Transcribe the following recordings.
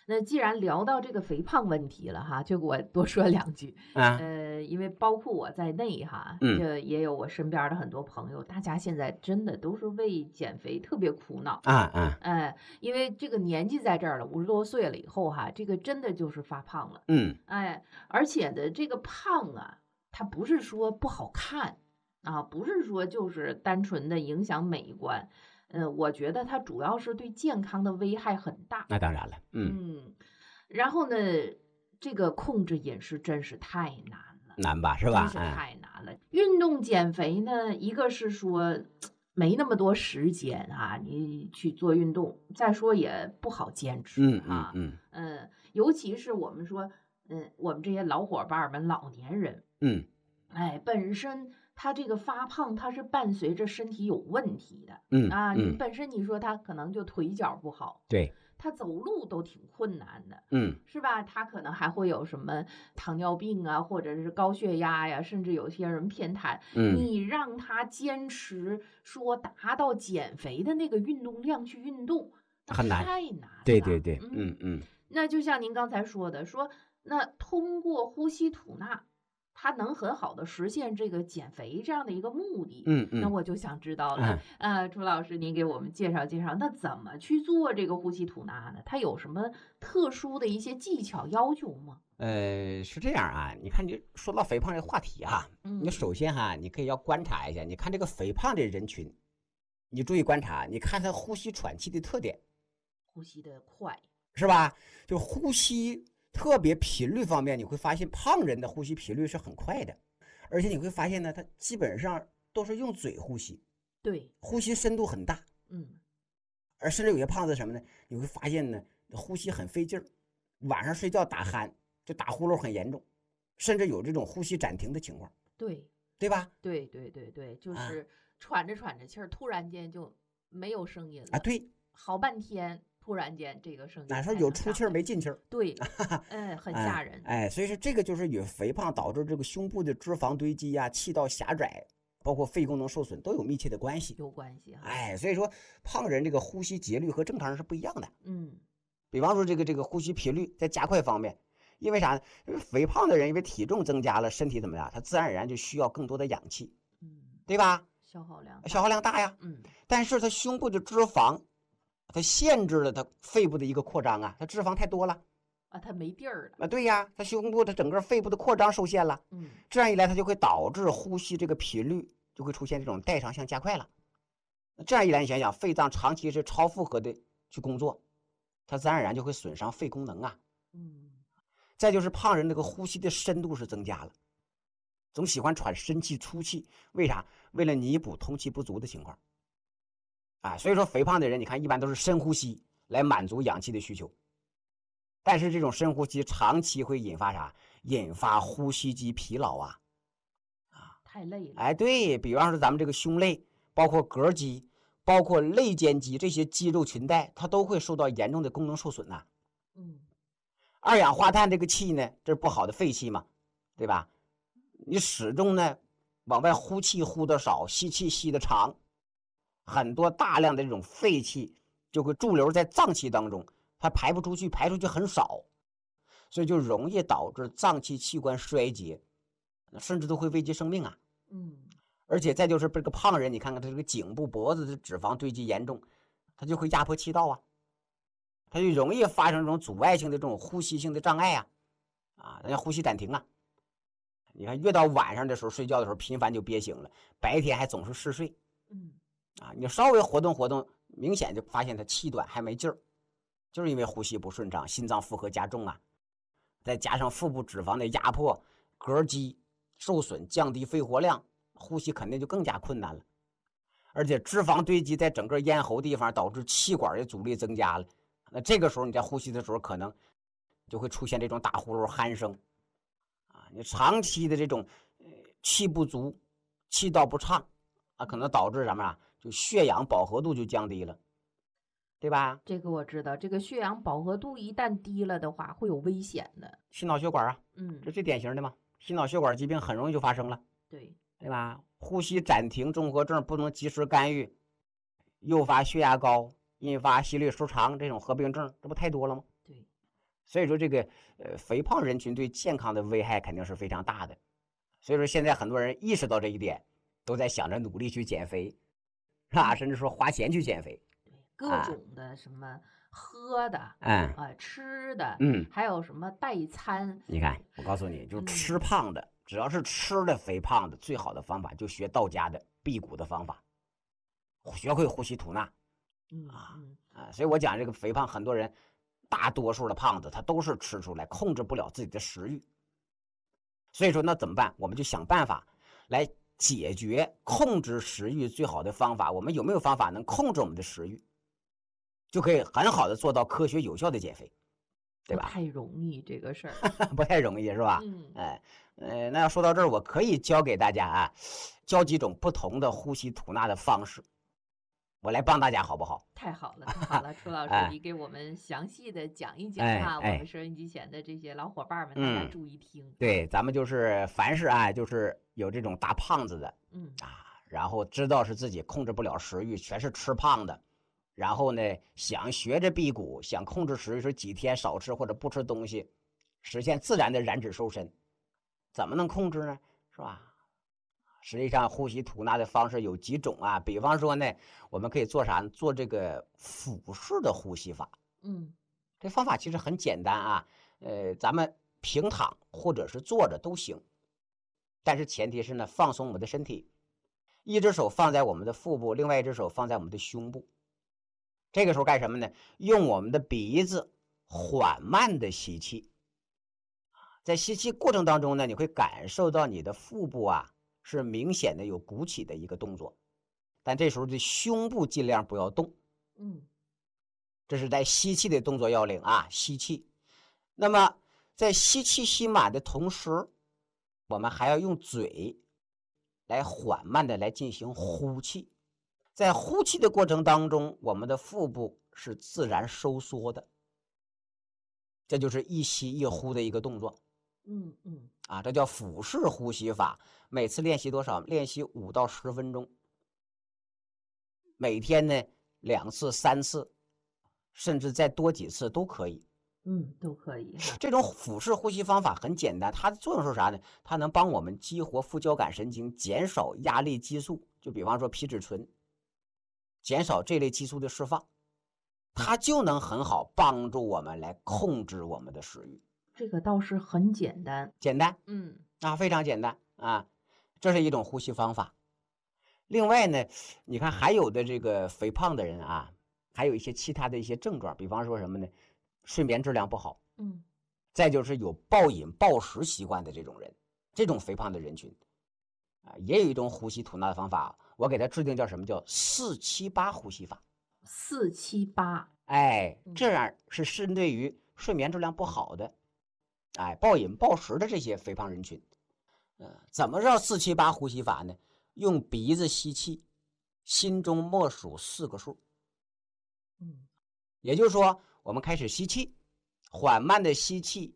那既然聊到这个肥胖问题了哈，就给我多说两句。因为包括我在内哈，这也有我身边的很多朋友，大家现在真的都是为减肥特别苦恼因为这个年纪在这儿了，50多岁了以后哈，这个真的就是发胖了。而且的这个胖啊，它不是说不好看啊，不是说就是单纯的影响美观。我觉得它主要是对健康的危害很大。 那当然了， 然后呢，这个控制饮食真是太难了， 难吧，是吧？ 真是太难了。运动减肥呢，一个是说没那么多时间啊，你去做运动，再说也不好坚持尤其是我们说，我们这些老伙伴们、老年人，本身他这个发胖，他是伴随着身体有问题的，你本身你说他可能就腿脚不好， 对， 他走路都挺困难的，是吧？他可能还会有什么糖尿病啊，或者是高血压呀，甚至有些人偏瘫。你让他坚持说达到减肥的那个运动量去运动， 很难， 太难了。 对对对， 那就像您刚才说的，说那通过呼吸吐纳，它能很好的实现这个减肥这样的一个目的。那我就想知道了，朱老师，您给我们介绍介绍，那怎么去做这个呼吸吐纳呢？它有什么特殊的一些技巧要求吗？ 是这样啊，你看你说到肥胖这个话题哈，你首先哈，你可以要观察一下，你看这个肥胖的人群，你注意观察，你看他呼吸喘气的特点， 呼吸的快， 是吧？就呼吸特别频率方面，你会发现胖人的呼吸频率是很快的，而且你会发现呢，他基本上都是用嘴呼吸， 对， 呼吸深度很大，而甚至有些胖子什么呢？你会发现呢，呼吸很费劲儿，晚上睡觉打鼾，就打呼噜很严重，甚至有这种呼吸暂停的情况，对吧？ 对，就是喘着喘着气儿，突然间就没有声音了啊，对， 好半天。突然间，这个声音哪说有出气儿没进气儿？ 对，很吓人。 所以说这个就是与肥胖导致这个胸部的脂肪堆积呀、气道狭窄，包括肺功能受损都有密切的关系。 有关系所以说胖人这个呼吸节律和正常人是不一样的。比方说这个呼吸频率在加快方面，因为啥呢？肥胖的人因为体重增加了，身体怎么样？他自然而然就需要更多的氧气，对吧？ 消耗量大呀。但是他胸部的脂肪。它限制了它肺部的一个扩张啊，它脂肪太多了它没地儿了啊。对呀，它胸部它整个肺部的扩张受限了，这样一来它就会导致呼吸这个频率就会出现这种代偿性加快了。这样一来，你想想，肺脏长期是超负荷的去工作，它自然而然就会损伤肺功能啊。再就是胖人那个呼吸的深度是增加了，总喜欢喘深气出气，为啥？为了弥补通气不足的情况。所以说肥胖的人，你看一般都是深呼吸来满足氧气的需求，但是这种深呼吸长期会引发啥？引发呼吸肌疲劳太累了。 对，比方说咱们这个胸肋，包括膈肌，包括肋间肌这些肌肉裙带，它都会受到严重的功能受损呐。二氧化碳这个气呢，这是不好的废气嘛，对吧？你始终呢往外呼气呼的少，吸气吸的长。很多大量的这种废气就会驻留在脏器当中，它排不出去，排出去很少，所以就容易导致脏器器官衰竭，甚至都会危及生命啊。而且再就是这个胖人，你看看他这个颈部、脖子的脂肪堆积严重，他就会压迫气道啊，他就容易发生这种阻碍性的这种呼吸性的障碍人家呼吸暂停啊。你看，越到晚上的时候睡觉的时候频繁就憋醒了，白天还总是嗜睡。你稍微活动活动，明显就发现他气短还没劲儿，就是因为呼吸不顺畅，心脏负荷加重再加上腹部脂肪的压迫，膈肌受损，降低肺活量，呼吸肯定就更加困难了。而且脂肪堆积在整个咽喉地方，导致气管的阻力增加了。那这个时候你在呼吸的时候，可能就会出现这种打呼噜、鼾声你长期的这种气不足、气道不畅可能导致什么就血氧饱和度就降低了，对吧？ 这个我知道，这个血氧饱和度一旦低了的话，会有危险的。 心脑血管这最典型的嘛，心脑血管疾病很容易就发生了，对吧？呼吸暂停综合症不能及时干预，诱发血压高，引发心律失常这种合并症，这不太多了吗？ 对。 所以说这个肥胖人群对健康的危害肯定是非常大的。所以说现在很多人意识到这一点，都在想着努力去减肥，是吧？甚至说花钱去减肥， 各种的什么喝的，吃的，还有什么代餐。 你看，我告诉你，就吃胖的，只要是吃的肥胖的，最好的方法就学道家的辟谷的方法，学会呼吸吐纳。所以我讲这个肥胖，很多人大多数的胖子他都是吃出来，控制不了自己的食欲。所以说那怎么办？我们就想办法来解决控制食欲最好的方法。我们有没有方法能控制我们的食欲，就可以很好的做到科学有效的减肥，对吧？ 不太容易这个事儿， 不太容易是吧？那要说到这儿，我可以教给大家啊，教几种不同的呼吸吐纳的方式。我来帮大家好不好？ 太好了，太好了，楚老师，你给我们详细的讲一讲我们收音机前的这些老伙伴们，大家注意听。 对，咱们就是凡是就是有这种大胖子的，然后知道是自己控制不了食欲，全是吃胖的，然后呢想学着辟谷，想控制食欲，说几天少吃或者不吃东西，实现自然的燃脂瘦身，怎么能控制呢？是吧？实际上呼吸吐纳的方式有几种啊，比方说呢，我们可以做啥？做这个腹式的呼吸法。这方法其实很简单啊，咱们平躺或者是坐着都行，但是前提是呢，放松我们的身体，一只手放在我们的腹部，另外一只手放在我们的胸部。这个时候干什么呢？用我们的鼻子缓慢的吸气，在吸气过程当中呢，你会感受到你的腹部是明显的有鼓起的一个动作，但这时候的胸部尽量不要动。这是在吸气的动作要领啊，吸气。那么在吸气吸满的同时，我们还要用嘴来缓慢的来进行呼气。在呼气的过程当中，我们的腹部是自然收缩的，这就是一吸一呼的一个动作。这叫腹式呼吸法。每次练习多少？练习5到10分钟，每天呢2次、3次，甚至再多几次都可以。 都可以。 这种腹式呼吸方法很简单，它的作用是啥呢？它能帮我们激活副交感神经，减少压力激素，就比方说皮质醇，减少这类激素的释放，它就能很好帮助我们来控制我们的食欲。 这个倒是很简单， 非常简单啊。这是一种呼吸方法。另外呢，你看还有的这个肥胖的人还有一些其他的一些症状，比方说什么呢？睡眠质量不好，再就是有暴饮暴食习惯的这种人，这种肥胖的人群也有一种呼吸吐纳的方法，我给他制定叫什么？叫478呼吸法。 478， 这样是针对于睡眠质量不好的，暴饮暴食的这些肥胖人群。怎么叫478呼吸法呢？用鼻子吸气，心中默数4个数。也就是说，我们开始吸气，缓慢的吸气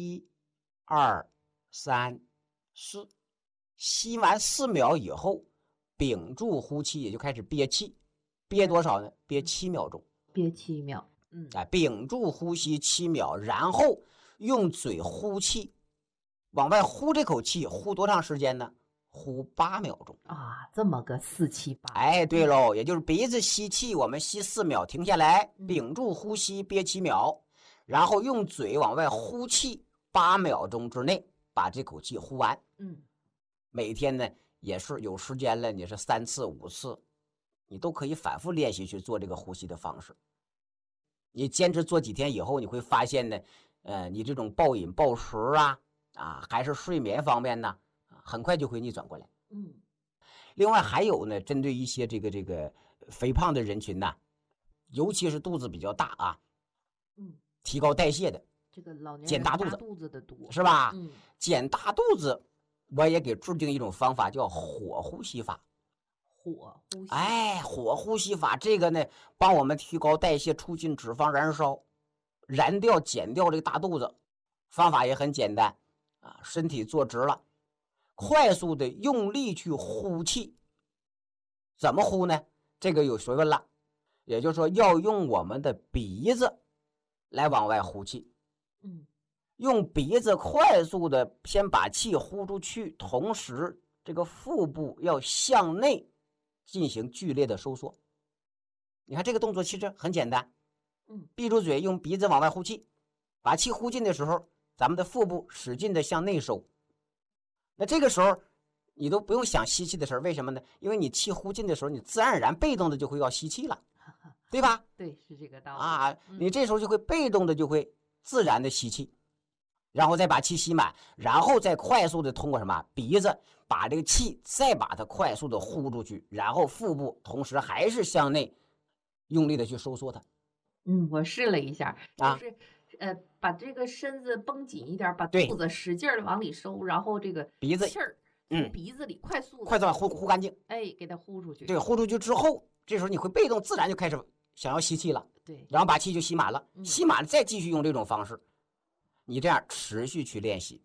，1、2、3、4，吸完4秒以后，屏住呼气，也就开始憋气，憋多少呢？憋7秒钟， 憋7秒。 屏住呼吸7秒，然后用嘴呼气，往外呼这口气，呼多长时间呢？呼8秒钟这么个478。 对喽，也就是鼻子吸气，我们吸4秒，停下来，屏住呼吸，憋7秒，然后用嘴往外呼气8秒钟之内把这口气呼完。每天呢也是有时间了，你是3次、5次，你都可以反复练习去做这个呼吸的方式。你坚持做几天以后，你会发现呢，你这种暴饮暴食还是睡眠方面呢，很快就会逆转过来。另外还有呢，针对一些这个肥胖的人群尤其是肚子比较大提高代谢的， 这个老年人减大肚子的多， 是吧？减大肚子，我也给制定一种方法，叫火呼吸法。 火呼吸， 火呼吸法这个呢，帮我们提高代谢，促进脂肪燃烧，减掉这个大肚子。方法也很简单身体坐直了，快速的用力去呼气。怎么呼呢？这个有学问了，也就是说要用我们的鼻子来往外呼气。 用鼻子快速的先把气呼出去，同时这个腹部要向内进行剧烈的收缩。你看这个动作其实很简单，闭住嘴，用鼻子往外呼气，把气呼进的时候，咱们的腹部使劲的向内收。那这个时候你都不用想吸气的事儿，为什么呢？因为你气呼进的时候，你自然而然被动的就会要吸气了，对吧？ 对，是这个道理啊。你这时候就会被动的就会自然的吸气，然后再把气吸满，然后再快速的通过什么鼻子把这个气再把它快速的呼出去，然后腹部同时还是向内用力的去收缩它。 我试了一下，就是把这个身子绷紧一点，把肚子使劲的往里收，然后这个鼻子气儿从鼻子里快速呼干净， 给它呼出去。 对，呼出去之后，这时候你会被动自然就开始想要吸气了。 对， 然后把气就吸满了，吸满了再继续用这种方式，你这样持续去练习，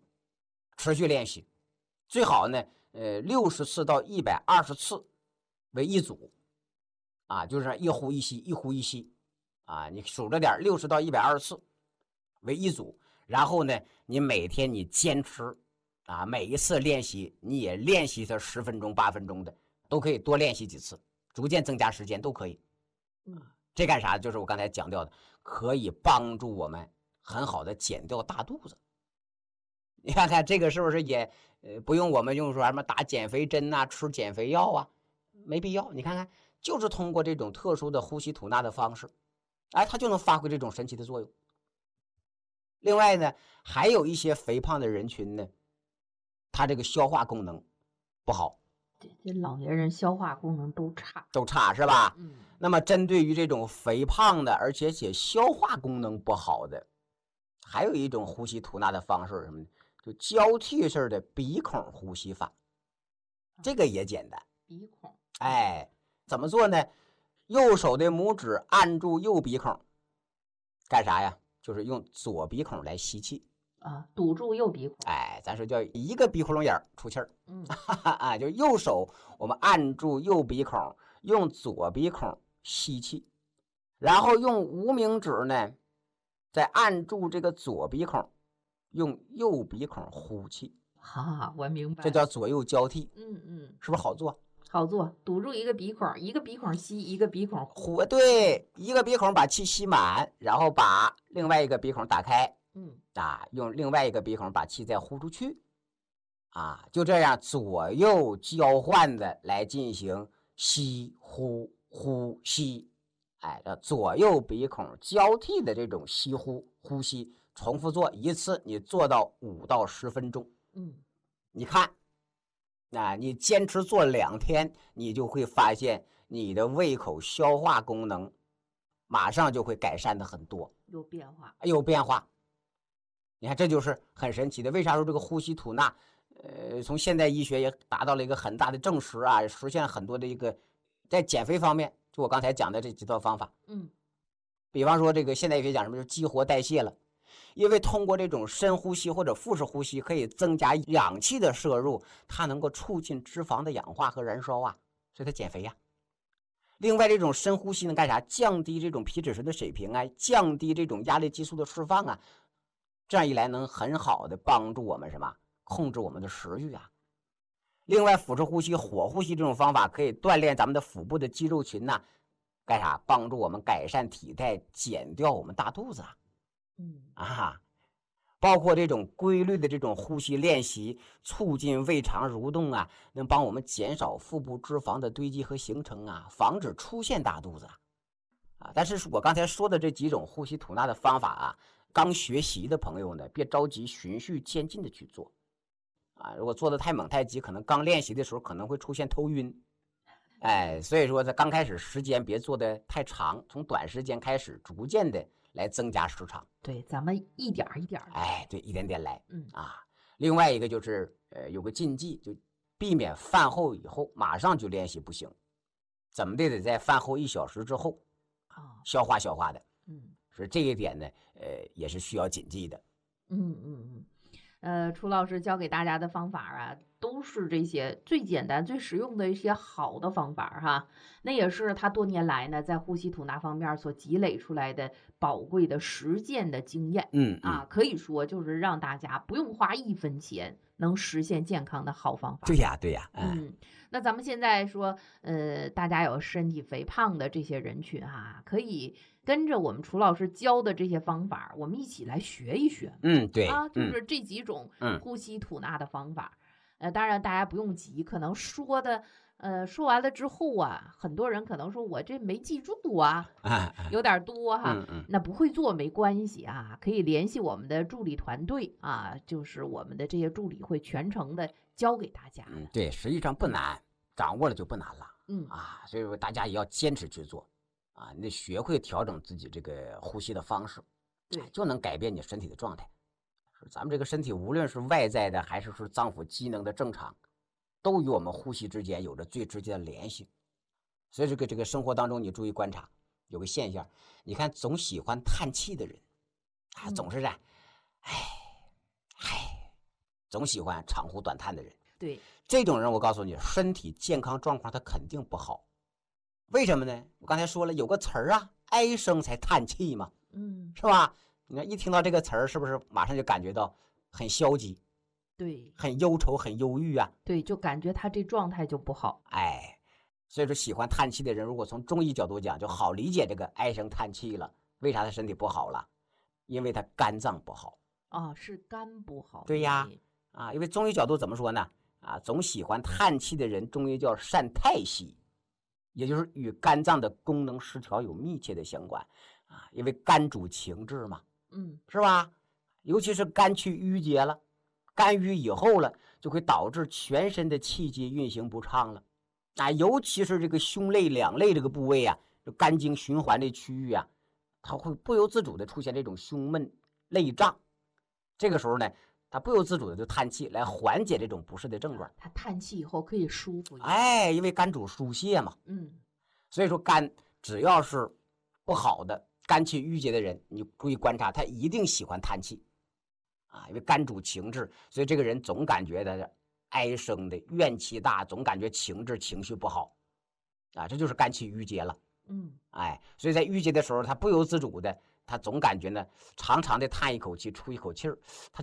最好呢，60次到120次为一组，啊，就是一呼一吸，一呼一吸，啊，你数着点，60到120次为一组，然后呢，你每天你坚持，啊，每一次练习你也练习它10分钟、8分钟的，都可以多练习几次，逐渐增加时间都可以。这干啥？就是我刚才讲到的，可以帮助我们很好的减掉大肚子。你看看这个是不是也不用我们用说什么打减肥针啊、吃减肥药啊，没必要。你看看，就是通过这种特殊的呼吸吐纳的方式，哎，它就能发挥这种神奇的作用。另外呢，还有一些肥胖的人群呢，他这个消化功能不好。 这老年人消化功能都差是吧？那么针对于这种肥胖的，而且消化功能不好的，还有一种呼吸吐纳的方式，什么呢？就交替式的鼻孔呼吸法，这个也简单。 鼻孔， 哎，怎么做呢？右手的拇指按住右鼻孔，干啥呀？就是用左鼻孔来吸气。 堵住右鼻孔， 哎，咱说叫一个鼻窟窿眼出气儿，啊，就右手我们按住右鼻孔，用左鼻孔吸气，然后用无名指呢，再按住这个左鼻孔，用右鼻孔呼气。 我明白， 这叫左右交替。是不是好做？ 好做，堵住一个鼻孔，一个鼻孔吸，一个鼻孔呼。对，一个鼻孔把气吸满，然后把另外一个鼻孔打开。用另外一个鼻孔把气再呼出去，就这样左右交换的来进行吸呼呼吸，左右鼻孔交替的这种吸呼吸，重复做一次，你做到5到10分钟。你看，你坚持做2天，你就会发现你的胃口消化功能马上就会改善的很多，有变化。你看，这就是很神奇的。为啥说这个呼吸吐纳，从现代医学也达到了一个很大的证实啊，实现了很多的一个在减肥方面，就我刚才讲的这几套方法。比方说这个现代医学讲什么，就是激活代谢了，因为通过这种深呼吸或者腹式呼吸，可以增加氧气的摄入，它能够促进脂肪的氧化和燃烧啊，所以它减肥呀。另外，这种深呼吸能干啥？降低这种皮质醇的水平啊，降低这种压力激素的释放啊。这样一来，能很好的帮助我们什么？控制我们的食欲啊。另外，腹式呼吸、火呼吸这种方法可以锻炼咱们的腹部的肌肉群呐，干啥？帮助我们改善体态，减掉我们大肚子啊。包括这种规律的这种呼吸练习，促进胃肠蠕动啊，能帮我们减少腹部脂肪的堆积和形成啊，防止出现大肚子但是我刚才说的这几种呼吸吐纳的方法刚学习的朋友呢，别着急，循序渐进的去做如果做的太猛太急，可能刚练习的时候可能会出现头晕，所以说在刚开始时间别做的太长，从短时间开始，逐渐的来增加时长。 对，咱们一点一点对，一点点来。另外一个就是有个禁忌，就避免饭后以后马上就练习不行，怎么的得在饭后1小时之后消化的。是这一点呢，也是需要谨记的。 楚老师教给大家的方法啊，都是这些最简单、最实用的一些好的方法哈。那也是他多年来呢，在呼吸吐纳方面所积累出来的宝贵的实践的经验。可以说就是让大家不用花1分钱，能实现健康的好方法。 对呀，对呀。 那咱们现在说，大家有身体肥胖的这些人群哈，可以跟着我们楚老师教的这些方法，我们一起来学一学。 对啊，就是这几种呼吸吐纳的方法。当然大家不用急，可能说完了之后啊，很多人可能说我这没记住啊，有点多哈。那不会做没关系啊，可以联系我们的助理团队啊，就是我们的这些助理会全程的教给大家。 对，实际上不难，掌握了就不难了。所以说大家也要坚持去做啊，你得学会调整自己这个呼吸的方式， 对， 就能改变你身体的状态。咱们这个身体无论是外在的还是说脏腑机能的正常，都与我们呼吸之间有着最直接的联系。所以这个生活当中你注意观察，有个现象，你看总喜欢叹气的人总是总喜欢长呼短叹的人， 对， 这种人我告诉你，身体健康状况他肯定不好。为什么呢？我刚才说了有个词儿啊，唉声才叹气嘛，是吧？你看一听到这个词儿，是不是马上就感觉到很消极？ 对， 很忧愁，很忧郁啊。 对，就感觉他这状态就不好。 所以说喜欢叹气的人，如果从中医角度讲，就好理解这个唉声叹气了。为啥他身体不好了？因为他肝脏不好。 是肝不好。 对呀，因为中医角度怎么说呢？总喜欢叹气的人，中医叫善太息，也就是与肝脏的功能失调有密切的相关因为肝主情志嘛，是吧？尤其是肝气郁结了，肝郁以后了，就会导致全身的气机运行不畅了尤其是这个胸肋两肋这个部位就肝经循环这区域它会不由自主的出现这种胸闷肋胀。这个时候呢，他不由自主的就叹气来缓解这种不适的症状。 他叹气以后可以舒服一点。因为肝主疏泄嘛。所以说肝只要是不好的肝气郁结的人，你注意观察，他一定喜欢叹气因为肝主情志，所以这个人总感觉他唉声的，怨气大，总感觉情绪不好这就是肝气郁结了。所以在郁结的时候，他不由自主的，他总感觉呢，长长的叹一口气，出一口气儿，他